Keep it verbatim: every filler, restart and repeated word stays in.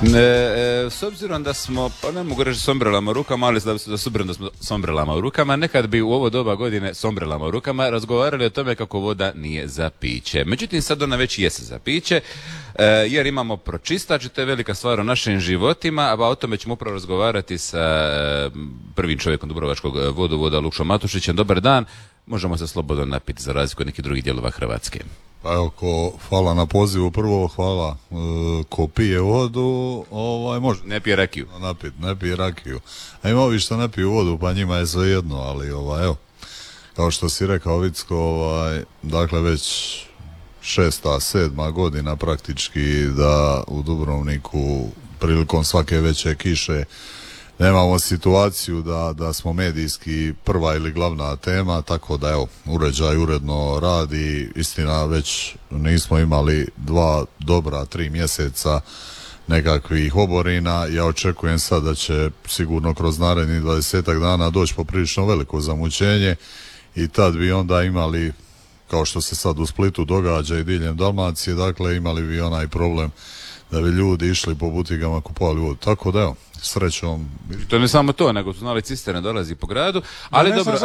E, e, s obzirom da smo, pa ne mogu reći s ombrelama u rukama, ali da, da s obzirom da smo s ombrelama u rukama, nekad bi u ovo doba godine s ombrelama u rukama razgovarali o tome kako voda nije za piće. Međutim, sad ona već jeste za piće, e, jer imamo pročistač i to je velika stvar u našim životima, a o tome ćemo upravo razgovarati sa e, prvim čovjekom Dubrovačkog vodovoda Lukšom Matušićem. Dobar dan, možemo se slobodno napiti za razliku od nekih drugih dijelova Hrvatske. Pa evo, ko, hvala na pozivu prvo, hvala e, ko pije vodu, ovaj, može ne pije rakiju. Napit, ne pije rakiju. A ima ovi što ne piju vodu, pa njima je sve jedno, ali ovaj, evo, kao što si rekao Vicko, ovaj, dakle već šesta, sedma godina praktički da u Dubrovniku prilikom svake veće kiše nemamo situaciju da, da smo medijski prva ili glavna tema, tako da evo, uređaj uredno radi, istina već nismo imali dva dobra, tri mjeseca nekakvih oborina. Ja očekujem sad da će sigurno kroz narednih dvadesetak dana doći poprilično veliko zamućenje i tad bi onda imali, kao što se sad u Splitu događa i diljem Dalmacije, dakle imali bi onaj problem da bi ljudi išli po butigama kupovali vodu. Tako da evo, srećom. To ne samo to, nego su znali cisterne dolazi po gradu, ali dobro.